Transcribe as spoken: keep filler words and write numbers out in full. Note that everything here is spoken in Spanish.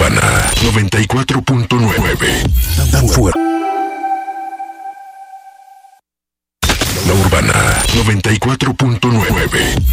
Urbana noventa y cuatro punto nueve. Tan fuerte. La Urbana noventa y cuatro punto nueve.